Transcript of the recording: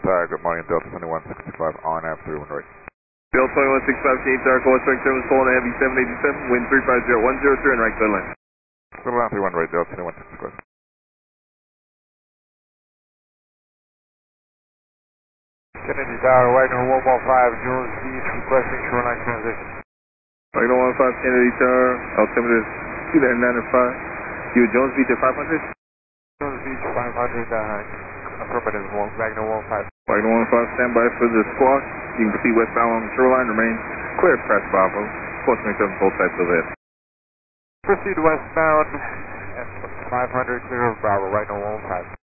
good morning, Delta 2165 on after 1 right. Delta 2165, change tower, call strike terminal, calling heavy 787, wind 350-103 and right clear line. Little on 31 right, Delta 2165. Kennedy Tower, Wagner 115, Jules Beach, requesting shoreline transition. Wagner 15, Kennedy Tower, altimeter 295, you Jones Beach at 500? Jules Beach 500, affirmative, Wagner 15. Wagner 15, stand by for the squawk. You can proceed westbound along the shoreline, remain clear of crash Bravo, 427 both sides of it. Proceed westbound at 500, clear of Bravo, Wagner 15.